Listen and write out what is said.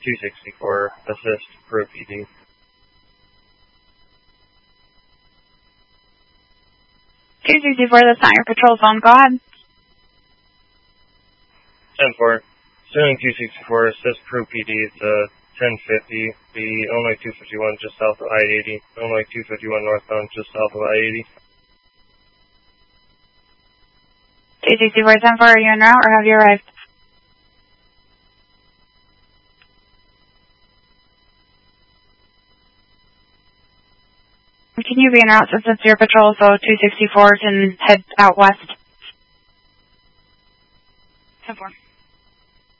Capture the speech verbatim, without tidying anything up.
two sixty-four, assist, Pro P D. two sixty-four, that's not your patrol zone, go ahead. ten four, Sterling two sixty-four, assist, Pro P D to ten fifty, the Illinois two fifty-one just south of I eighty, Illinois two fifty-one northbound just south of I eighty. two sixty-four, ten four, are you en route or have you arrived? Continue being route since it's your patrol, so two sixty-four can head out west. ten four.